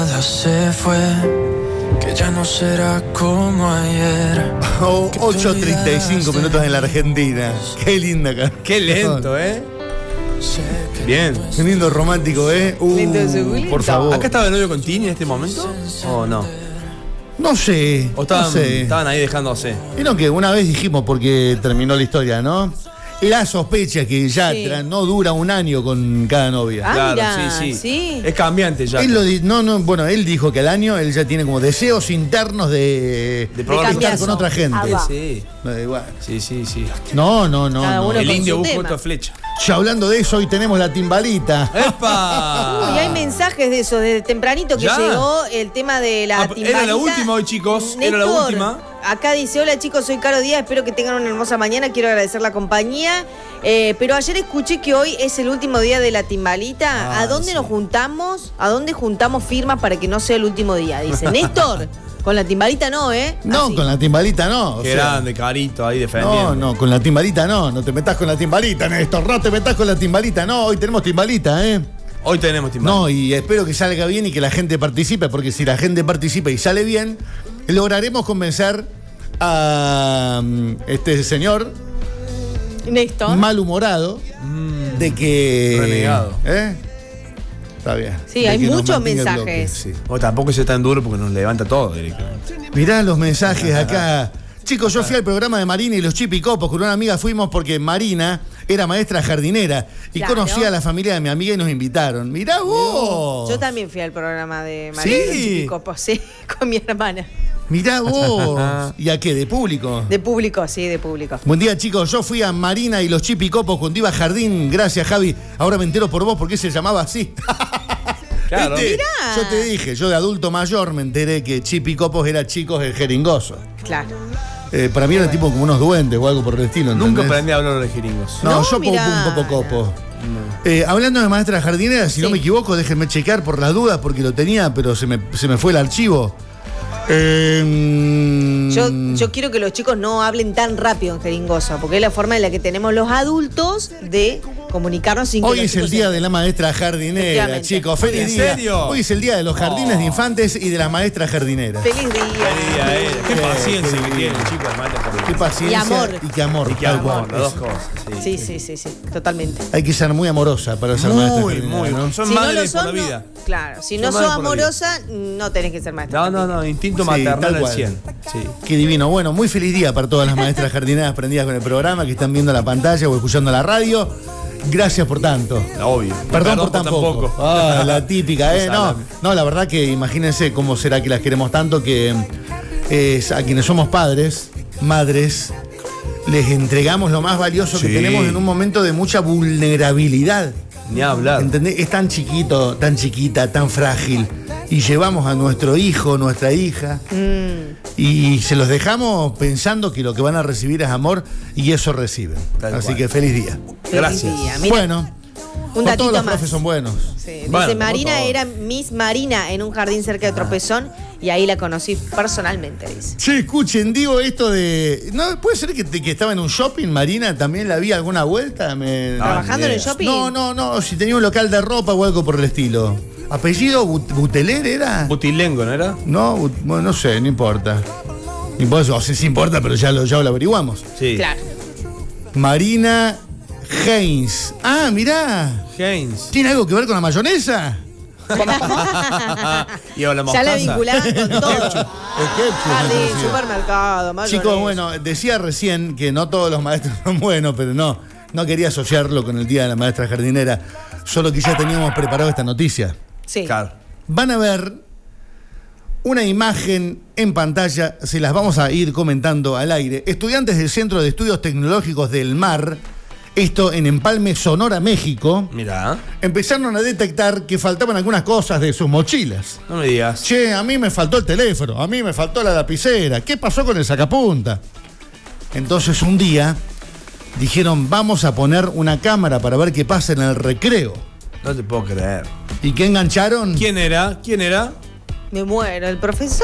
Se fue, que ya no será como ayer. 8:35 minutos en la Argentina. Qué linda acá. Qué lento, ¿eh? Bien. Qué lindo romántico, ¿eh? Por favor. ¿Acá estaba de novio con Tini en este momento? ¿O no? No sé. ¿O estaban, no sé. estaban ahí dejándose? Vieron que una vez dijimos, porque terminó la historia, ¿no? La sospecha que Yatra no dura un año con cada novia. Ah, Claro, mira, sí. Es cambiante ya. Bueno, él dijo que al año él ya tiene como deseos internos de estar con otra gente. Sí. Igual. Sí. No. Cada uno El con indio su busca tema. otra flecha. Ya hablando de eso, hoy tenemos la timbalita. ¡Epa! Uy, hay mensajes de eso, desde tempranito que ¿Ya? llegó el tema de la timbalita. Era la última hoy, chicos. Era la Néstor, última. Acá dice, hola chicos, soy Caro Díaz, espero que tengan una hermosa mañana, quiero agradecer la compañía. Pero ayer escuché que hoy es el último día de la timbalita. ¿A dónde nos juntamos? ¿A dónde juntamos firmas para que no sea el último día? Dice, Néstor, con la timbalita no, ¿eh? No, Así. con la timbalita no. Qué grande, Carito, ahí defendiendo. No, con la timbalita no te metas con la timbalita, Néstor, no te metas con la timbalita, no, hoy tenemos timbalita, ¿eh? Hoy tenemos timbalita. No, y espero que salga bien y que la gente participe, porque si la gente participa y sale bien, lograremos convencer a este señor Néstor. malhumorado de que... Renegado. Está bien. Sí, De hay que nos muchos mantenga el mensajes. bloque, sí. O tampoco sea tan duro porque nos levanta todo directamente. Mirá los mensajes acá. Chicos, yo fui al programa de Marina y los Chipicopos. Con una amiga fuimos porque Marina era maestra jardinera y Claro. conocía a la familia de mi amiga y nos invitaron. Mirá vos. Yo también fui al programa de María ¿Sí? y los Chipicopos, sí, con mi hermana. Mirá vos. ¿Y a qué? ¿De público? De público, sí, de público. Buen día, chicos. Yo fui a Marina y los Chipicopos cuando iba a jardín. Gracias, Javi. Ahora me entero por vos porque se llamaba así. Claro. ¿Viste? Mirá. Yo te dije, yo de adulto mayor me enteré que Chipicopos era chicos el jeringoso. Claro. Para mí eran tipo como unos duendes o algo por el estilo. ¿entendés? Nunca aprendí a hablar de jeringos. No, No, yo mirá. un poco copo. Hablando de maestra jardinera, si no me equivoco, déjenme checar por las dudas porque lo tenía, pero se me fue el archivo. Yo quiero que los chicos no hablen tan rápido en jeringoso, porque es la forma en la que tenemos los adultos de comunicarnos sin que Hoy los es el chicos día se- de la maestra jardinera, Efectivamente. chicos. Feliz ¿En día. serio? Hoy es el día de los jardines de infantes y de las maestras jardineras. Feliz día. Qué paciencia que tiene el chico, hermano. Qué paciencia Y amor. y qué amor. Y qué tal amor, cual. las dos cosas. Sí, totalmente. Hay que ser muy amorosa para ser maestra Muy, jardinera, muy. ¿no? Son Si no lo madres por son, la no- vida. claro, si Son no sos madres por la vida. amorosa, no tenés que ser maestra. No, instinto Sí, maternal tal al cual. 100. Sí. Qué divino. Bueno, muy feliz día para todas las maestras jardineras prendidas con el programa, que están viendo la pantalla o escuchando la radio. Gracias por tanto. Obvio. Perdón por tan poco. Ah, la típica, ¿eh? No, la verdad que imagínense cómo será que las queremos tanto que a quienes somos padres, madres, les entregamos lo más valioso que Sí. tenemos en un momento de mucha vulnerabilidad. Ni hablar. ¿Entendés? Es tan chiquito, tan chiquita, tan frágil. Y llevamos a nuestro hijo, nuestra hija, y se los dejamos pensando que lo que van a recibir es amor, y eso reciben. Tal Así cual. que feliz día. Feliz Gracias. día. Mira, Bueno, un no datito todos los más. profes son buenos. Sí, Bueno, dice como Marina todo. era Miss Marina en un jardín cerca de Tropezón y ahí la conocí personalmente, dice. Che, escuchen, digo esto de... ¿No puede ser que estaba en un shopping, Marina? ¿También la vi alguna vuelta? ¿Trabajando en el shopping? No, si tenía un local de ropa o algo por el estilo. ¿Apellido Buteler era? Butilengo, ¿no era? No, bueno, no sé, no importa. No importa, o sea, sí importa, pero ya lo averiguamos. Sí. Claro. Marina Heinz. Ah, mirá. Heinz. ¿Tiene algo que ver con la mayonesa? Y ahora la Ya la mostaza. vinculaban con todo. El ketchup, Jardín, me pareció. supermercado, mayonesa. Chicos, bueno, decía recién que no todos los maestros son buenos, pero no quería asociarlo con el Día de la Maestra Jardinera, solo que ya teníamos preparado esta noticia. Sí. Claro. Van a ver una imagen en pantalla, se las vamos a ir comentando al aire. Estudiantes del Centro de Estudios Tecnológicos del Mar, esto en Empalme, Sonora, México, Mirá. empezaron a detectar que faltaban algunas cosas de sus mochilas. No me digas. Che, a mí me faltó el teléfono, a mí me faltó la lapicera, ¿qué pasó con el sacapunta? Entonces un día dijeron, vamos a poner una cámara para ver qué pasa en el recreo. No te puedo creer. ¿Y qué engancharon? ¿Quién era? Me muero. ¿El profesor?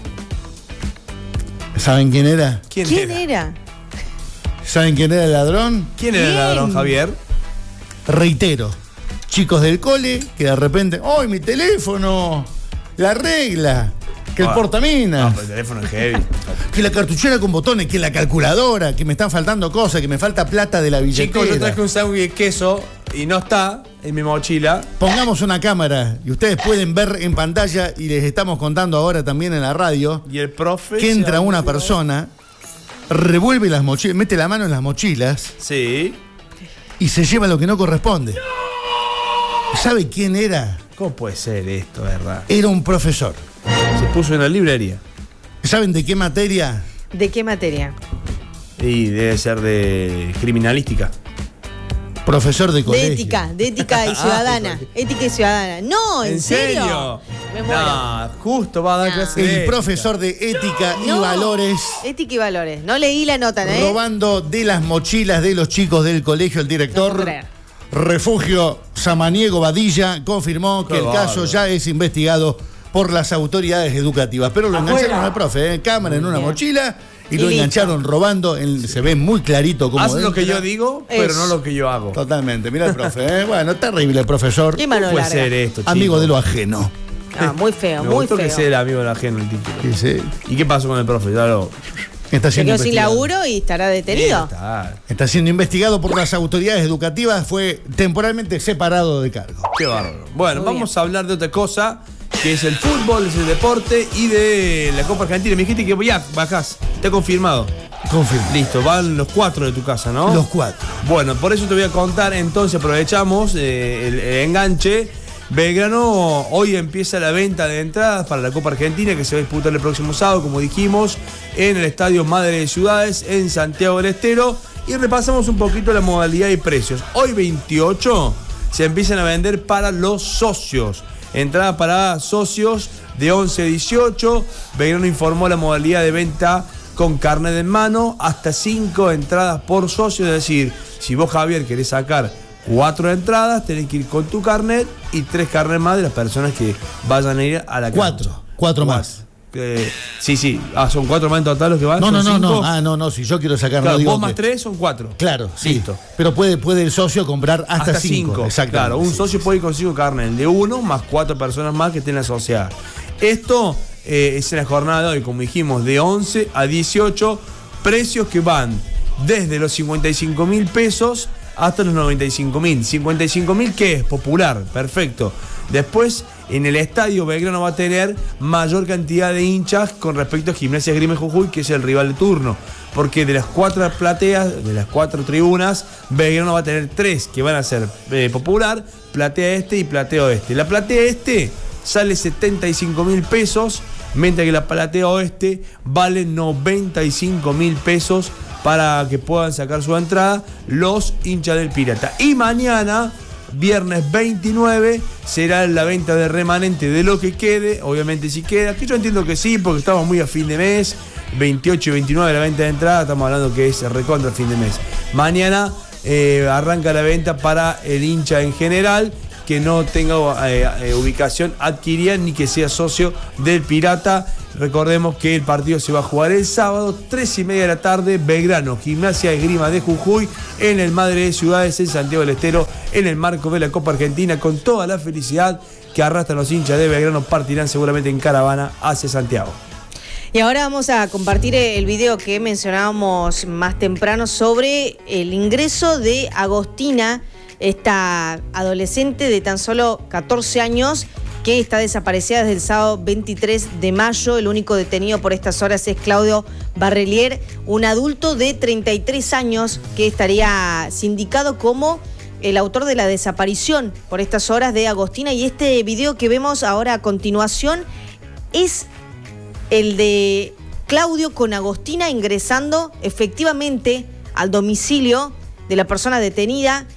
¿Saben quién era? ¿Quién era? ¿Saben quién era el ladrón? ¿Quién era el ¿Quién? ladrón, Javier? Reitero, chicos del cole que de repente, ¡ay, mi teléfono! la regla, que el No, portaminas, pero el teléfono es heavy. que la cartuchera con botones, que la calculadora, que me están faltando cosas, que me falta plata de la billetera. Chicos, yo traje un sándwich de queso y no está en mi mochila. Pongamos una cámara y ustedes pueden ver en pantalla, y les estamos contando ahora también en la radio, Y el profe. que entra una persona, revuelve las mochilas, mete la mano en las mochilas Sí. y se lleva lo que no corresponde. ¿Sabe quién era? ¿Cómo puede ser esto, verdad? Era un profesor. Se puso en la librería. ¿Saben de qué materia? ¿De qué materia? Y debe ser de criminalística. Profesor de colegio. De ética y ciudadana. Ética y ciudadana. No, ¿en serio? Me muero. No, justo va a dar No. clase de El ética. profesor de ética y No. valores, Ética y valores. No leí la nota, ¿eh? robando de las mochilas de los chicos del colegio. El No director puedo creer. Refugio Samaniego Badilla confirmó que Qué el caso bárbaro. ya es investigado por las autoridades educativas. Pero lo engancharon al profe, cámara en una Bien. mochila, y Y lo listo. engancharon robando. Se ve muy clarito cómo Haz lo que entra. yo digo, pero Eso. no lo que yo hago. Totalmente, mira el profe. Bueno, terrible el profesor. Qué mano ¿Cómo puede larga. ser esto, chicos? Amigo de lo ajeno. Ah, muy feo, Me muy gustó feo. que sea el amigo del ajeno el título. Sí, sí. ¿Y qué pasó con el profe? Ya lo... Está Se siendo quedó sin investigado. laburo y estará detenido. Está. Está siendo investigado por las autoridades educativas. Fue temporalmente separado de cargo. Qué bárbaro. Bueno, Muy vamos a hablar de otra cosa, que es el fútbol, es el deporte y de la Copa Argentina. Me dijiste que ya bajás, te ha confirmado. Confirmo. Listo, van los 4 de tu casa, ¿no? Los 4. Bueno, por eso te voy a contar, entonces aprovechamos el enganche. Belgrano, hoy empieza la venta de entradas para la Copa Argentina que se va a disputar el próximo sábado, como dijimos, en el Estadio Madre de Ciudades, en Santiago del Estero. Y repasamos un poquito la modalidad y precios. Hoy 28 se empiezan a vender para los socios. Entrada para socios de 11 a 18. Belgrano informó la modalidad de venta con carnet en mano, hasta 5 entradas por socio. Es decir, si vos, Javier, querés sacar 4 entradas, tenés que ir con tu carnet y 3 carnets más de las personas que vayan a ir a la cancha. 4 más. Sí. Son 4 más en total los que van. No, ¿son no, 5? no. Ah, no, si yo quiero sacar, Claro, no digo vos más que- 3 son 4. Claro, sí. Listo. Pero puede el socio comprar hasta 5. Exactamente. Claro, un sí. socio puede ir con 5 carnes, el de 1 más 4 personas más que estén asociadas. Esto es en la jornada de hoy, como dijimos, de 11 a 18, precios que van desde los 55.000 pesos hasta los 95.000. 55.000, ¿qué es? Popular, perfecto. Después, en el estadio, Belgrano va a tener mayor cantidad de hinchas con respecto a Gimnasia Esgrima de Jujuy, que es el rival de turno. Porque de las 4 plateas, de las 4 tribunas, Belgrano va a tener 3 que van a ser popular, platea este y platea oeste. La platea este sale 75.000 pesos, mientras que la platea oeste vale 95.000 pesos para que puedan sacar su entrada los hinchas del Pirata. Y mañana, viernes 29, será la venta de remanente de lo que quede, obviamente si queda, que yo entiendo que sí, porque estamos muy a fin de mes, 28 y 29 la venta de entrada, estamos hablando que es recontra fin de mes. Mañana arranca la venta para el hincha en general, que no tenga ubicación adquirida ni que sea socio del Pirata. Recordemos que el partido se va a jugar el sábado, 3:30 de la tarde, Belgrano, Gimnasia Esgrima de Jujuy, en el Madre de Ciudades, en Santiago del Estero, en el marco de la Copa Argentina, con toda la felicidad que arrastran los hinchas de Belgrano. Partirán seguramente en caravana hacia Santiago. Y ahora vamos a compartir el video que mencionábamos más temprano sobre el ingreso de Agostina, esta adolescente de tan solo 14 años que está desaparecida desde el sábado 23 de mayo. El único detenido por estas horas es Claudio Barrelier, un adulto de 33 años que estaría sindicado como el autor de la desaparición por estas horas de Agostina. Y este video que vemos ahora a continuación es el de Claudio con Agostina ingresando efectivamente al domicilio de la persona detenida.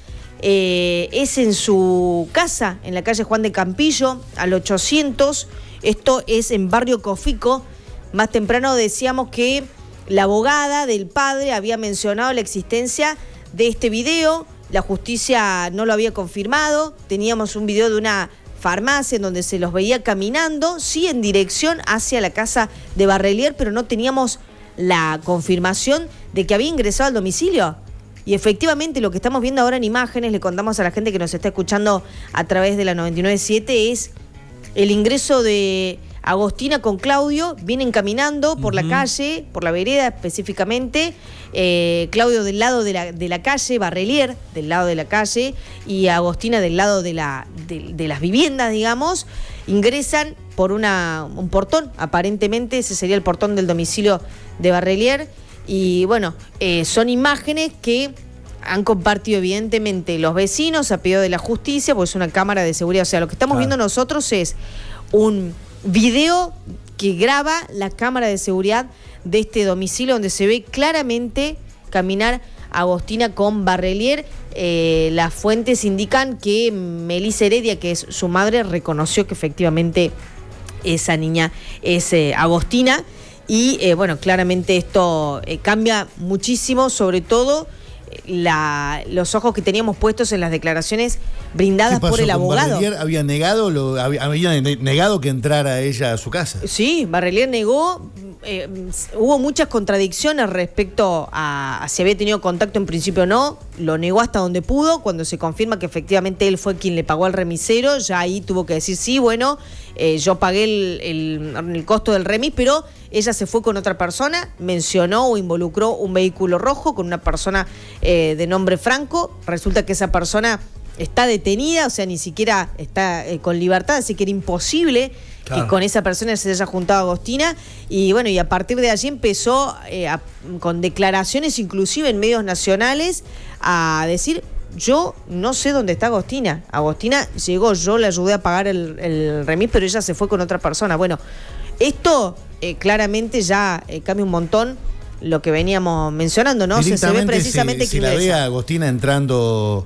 Es en su casa, en la calle Juan de Campillo, al 800. Esto es en Barrio Cofico. Más temprano decíamos que la abogada del padre había mencionado la existencia de este video. La justicia no lo había confirmado. Teníamos un video de una farmacia en donde se los veía caminando, sí, en dirección hacia la casa de Barrelier, pero no teníamos la confirmación de que había ingresado al domicilio. Y efectivamente lo que estamos viendo ahora en imágenes, le contamos a la gente que nos está escuchando a través de la 99.7, es el ingreso de Agostina con Claudio, vienen caminando por la calle, por la vereda específicamente, Claudio del lado de la calle, Barrelier del lado de la calle y Agostina del lado de las viviendas, digamos, ingresan por un portón, aparentemente ese sería el portón del domicilio de Barrelier, y bueno, son imágenes que han compartido evidentemente los vecinos a pedido de la justicia, porque es una cámara de seguridad. O sea, lo que estamos viendo nosotros es un video que graba la cámara de seguridad de este domicilio, donde se ve claramente caminar Agostina con Barrelier. Las fuentes indican que Melissa Heredia, que es su madre, reconoció que efectivamente esa niña es Agostina. Y bueno, claramente esto cambia muchísimo, sobre todo los ojos que teníamos puestos en las declaraciones brindadas por el abogado. Barrelier había negado que entrara ella a su casa. Sí, Barrelier negó. Hubo muchas contradicciones respecto a si había tenido contacto en principio o no. Lo negó hasta donde pudo. Cuando se confirma que efectivamente él fue quien le pagó al remisero, ya ahí tuvo que decir sí, bueno, yo pagué el costo del remis, pero ella se fue con otra persona, mencionó o involucró un vehículo rojo con una persona de nombre Franco. Resulta que esa persona está detenida, o sea, ni siquiera está con libertad, así que era imposible que con esa persona se haya juntado Agostina. Y bueno, y a partir de allí empezó con declaraciones inclusive en medios nacionales a decir: yo no sé dónde está Agostina. Agostina llegó, yo le ayudé a pagar el remis, pero ella se fue con otra persona. Bueno, esto claramente ya cambia un montón lo que veníamos mencionando, ¿no? Se ve precisamente si la ve a Agostina entrando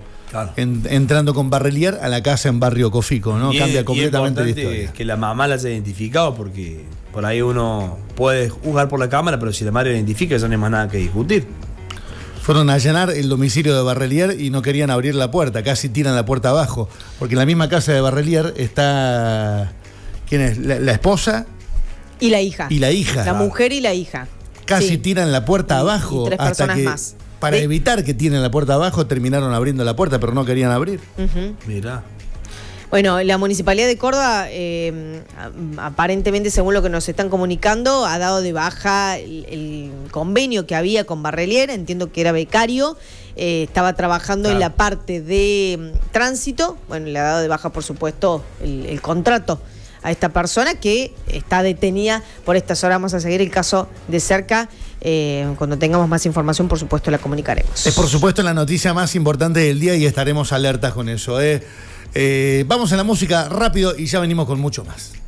con Barrelier a la casa en Barrio Cofico, ¿no? Cambia completamente la historia. Que la mamá la haya identificado, porque por ahí uno puede juzgar por la cámara, pero si la madre la identifica, ya no hay más nada que discutir. Fueron a allanar el domicilio de Barrelier y no querían abrir la puerta, casi tiran la puerta abajo, porque en la misma casa de Barrelier está, ¿quién es? La esposa y la hija. La mujer y la hija. Casi tiran la puerta abajo. Y 3 personas más. Para evitar que tiren la puerta abajo, terminaron abriendo la puerta, pero no querían abrir. Mirá. Bueno, la Municipalidad de Córdoba, aparentemente, según lo que nos están comunicando, ha dado de baja el convenio que había con Barrelier. Entiendo que era becario, estaba trabajando en la parte de tránsito. Bueno, le ha dado de baja, por supuesto, el contrato a esta persona que está detenida por estas horas. Vamos a seguir el caso de cerca. Cuando tengamos más información, por supuesto, la comunicaremos. Es, por supuesto, la noticia más importante del día y estaremos alertas con eso. Vamos a la música rápido y ya venimos con mucho más.